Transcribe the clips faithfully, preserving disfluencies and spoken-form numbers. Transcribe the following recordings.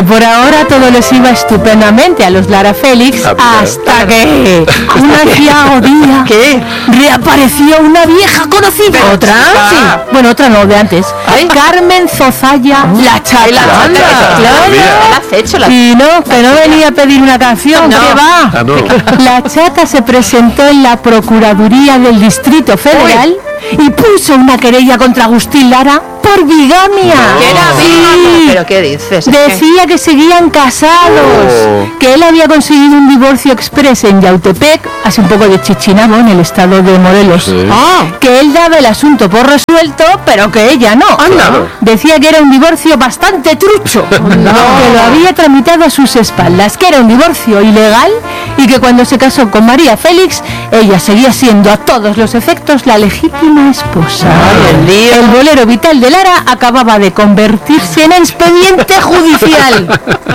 por ahora todo les iba estupendamente a los Lara Félix, hasta que un aciago día ¿Qué? reapareció una vieja conocida. ¿Otra? Sí. Bueno, otra no, de antes. ¿Ay? Carmen Zozaya, la chata. La chata, Claro. El acecho, la... Y no, que no venía a pedir una canción, No. ¿qué va? Ah, no. La chata se presentó en la Procuraduría del Distrito Federal y puso una querella contra Agustín Lara por bigamia. No. ¿Qué era Sí. bigamia? ¿Pero qué dices? Decía que seguían casados, Oh. que él había conseguido un divorcio express en Yautepec, hace un poco de Chichinabo, en el estado de Morelos. Sí. Ah, Que él daba el asunto por resuelto, pero que ella no. Claro. Decía que era un divorcio bastante trucho, que lo había tramitado a sus espaldas, que era un divorcio ilegal y que cuando se casó con María Félix, ella seguía siendo a todos los efectos la legítima esposa. Ay, el lío. El bolero vital de Lara acababa de convertirse en expediente judicial.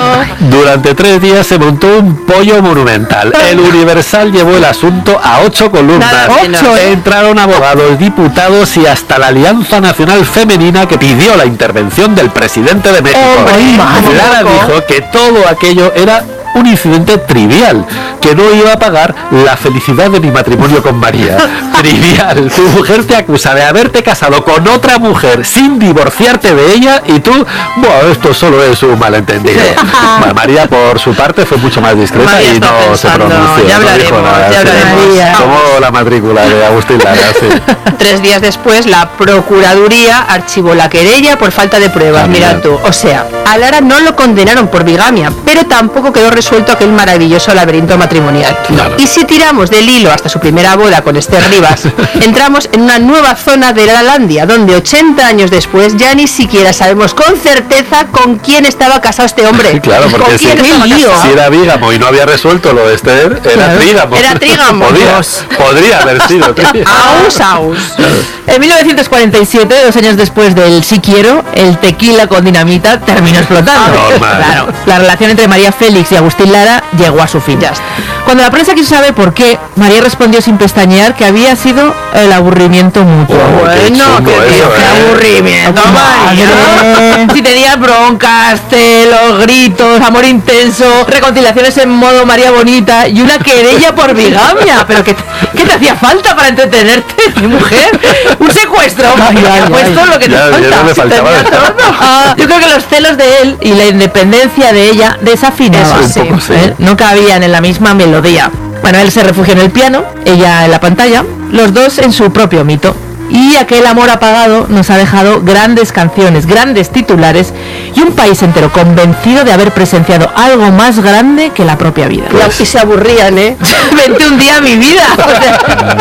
Durante tres días se montó un pollo monumental. El Universal llevó el asunto a ocho columnas. Nada menos. Ocho, ¿eh? Entraron abogados, diputados y hasta la Alianza Nacional Femenina, que pidió la intervención del presidente de México. Hombre, madre, Lara loco. dijo que todo aquello era un incidente trivial, que no iba a pagar la felicidad de mi matrimonio con María. Trivial. Tu mujer te acusa de haberte casado con otra mujer sin divorciarte de ella y tú, bueno, esto solo es un malentendido. Bueno, María, por su parte, fue mucho más discreta María y está no se pensando, pronunció. ya no dijo hablaremos, nada, ya sí. hablaremos. María. Como la matrícula de Agustín Lara, sí. Tres días después, la Procuraduría archivó la querella por falta de pruebas. Ah, Mira mira. tú, o sea, a Lara no lo condenaron por bigamia, pero tampoco quedó resuelto aquel maravilloso laberinto matrimonial. Claro. Y si tiramos del hilo hasta su primera boda con Esther Rivas, entramos en una nueva zona de la Landia, donde ochenta años después ya ni siquiera sabemos con certeza con quién estaba casado este hombre. Sí, claro, porque ¿Con si, quién estaba lío. casado? si era bígamo y no había resuelto lo de Esther, era Claro. trígamo. Era trígamo. Podría, Dios. podría haber sido trígamo. Aus, aus. En mil novecientos cuarenta y siete, dos años después del Sí Quiero, el tequila con dinamita terminó explotando. Normal. Claro, la relación entre María Félix y Agustín Lara llegó a su fin. Ya está. Cuando la prensa quiso saber por qué, María respondió sin pestañear que había sido el aburrimiento mutuo. Oh, qué Bueno, chungo qué, eso, qué ¿eh? aburrimiento, María. Madre. Si tenía broncas, celos, gritos, amor intenso, reconciliaciones en modo María Bonita y una querella por bigamia. Pero ¿qué, qué te hacía falta para entretenerte, mi mujer? Un secuestro. Ay, Te ay, ha puesto ay. lo que te Ya, ya falta. no me Si faltaba tenía eso. todo. Ah, yo creo que los celos de él y la independencia de ella desafinaban. Eso, un poco sí. ¿Eh? No cabían en la misma melodía. Bueno, él se refugió en el piano, ella en la pantalla, los dos en su propio mito. Y aquel amor apagado nos ha dejado grandes canciones, grandes titulares y un país entero convencido de haber presenciado algo más grande que la propia vida. Y se aburrían, ¿eh? Vente un día a mi vida. O sea,